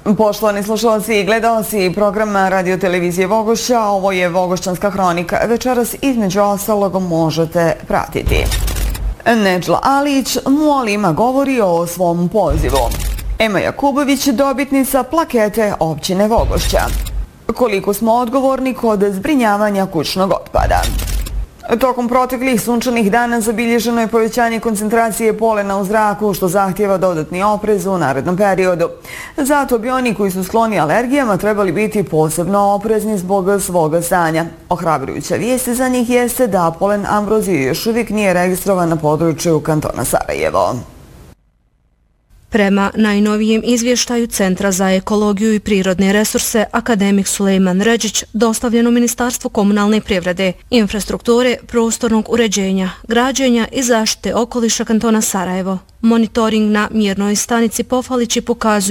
Poštovani slušalci i gledalci programa Radio Televizije Vogošća, ovo je Vogošćanska hronika. Večeras između ostalog možete pratiti. Nedžla Alić Mualima govori o svom pozivu. Ema Jakubović dobitnica plakete općine Vogošća. Koliko smo odgovorni kod zbrinjavanja kućnog otpada. Tokom proteklih sunčanih dana zabilježeno je povećanje koncentracije polena u zraku, što zahtjeva dodatni oprez u narednom periodu. Zato bi oni koji su skloni alergijama trebali biti posebno oprezni zbog svoga stanja. Ohrabrujuća vijest za njih jeste da polen ambrozije još uvijek nije registrovan na području kantona Sarajevo. Prema najnovijem izvještaju Centra za ekologiju i prirodne resurse, akademik Sulejman Ređić dostavljen u Ministarstvu komunalne privrede, infrastrukture, prostornog uređenja, građenja i zaštite okoliša kantona Sarajevo. Monitoring na mjernoj stanici Pofalići pokazuje